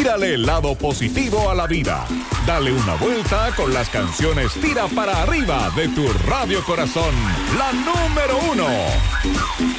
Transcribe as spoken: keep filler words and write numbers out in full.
Tírale el lado positivo a la vida. Dale una vuelta con las canciones Tira para Arriba de tu Radio Corazón, la número uno.